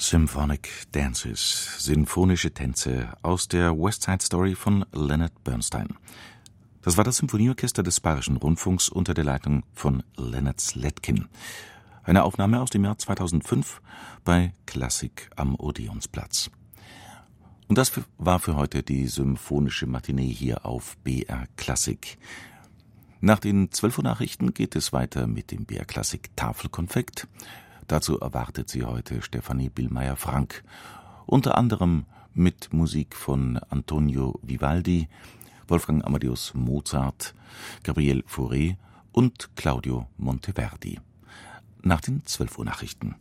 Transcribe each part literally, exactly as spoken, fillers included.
Symphonic Dances, sinfonische Tänze aus der West Side Story von Leonard Bernstein. Das war das Symphonieorchester des Bayerischen Rundfunks unter der Leitung von Leonard Slatkin. Eine Aufnahme aus dem Jahr zweitausendfünf bei Klassik am Odeonsplatz. Und das war für heute die symphonische Matinee hier auf B R Klassik. Nach den zwölf Uhr Nachrichten geht es weiter mit dem B R Klassik Tafelkonfekt. Dazu erwartet sie heute Stefanie Billmeier-Frank, unter anderem mit Musik von Antonio Vivaldi, Wolfgang Amadeus Mozart, Gabriel Fauré und Claudio Monteverdi. Nach den zwölf Uhr Nachrichten.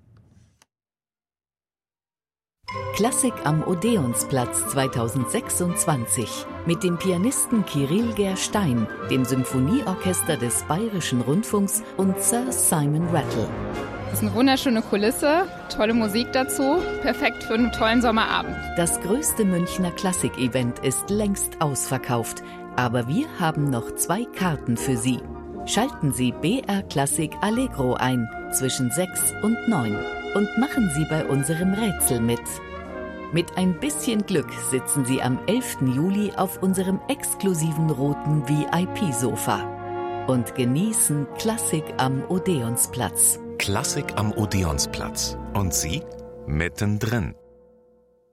Klassik am Odeonsplatz zweitausendsechsundzwanzig mit dem Pianisten Kirill Gerstein, dem Symphonieorchester des Bayerischen Rundfunks und Sir Simon Rattle. Das ist eine wunderschöne Kulisse, tolle Musik dazu, perfekt für einen tollen Sommerabend. Das größte Münchner Klassik-Event ist längst ausverkauft, aber wir haben noch zwei Karten für Sie. Schalten Sie B R Klassik Allegro ein zwischen sechs und neun und machen Sie bei unserem Rätsel mit. Mit ein bisschen Glück sitzen Sie am elften Juli auf unserem exklusiven roten V I P-Sofa und genießen Klassik am Odeonsplatz. Klassik am Odeonsplatz. Und Sie mittendrin.